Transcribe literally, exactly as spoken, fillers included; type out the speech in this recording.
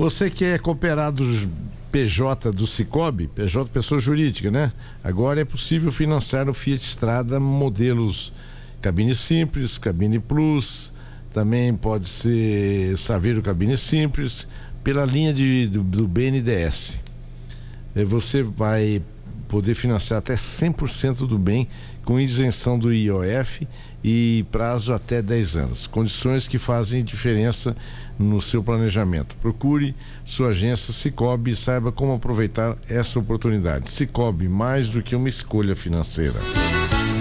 Você que é cooperado P J do Sicoob, P J pessoa jurídica, né? Agora é possível financiar o Fiat Strada modelos cabine simples, cabine plus, também pode ser Saveiro cabine simples, pela linha de, do, do B N D E S. Você vai poder financiar até cem por cento do bem com isenção do I O F e prazo até dez anos. Condições que fazem diferença no seu planejamento. Procure sua agência Sicoob e saiba como aproveitar essa oportunidade. Sicoob, mais do que uma escolha financeira.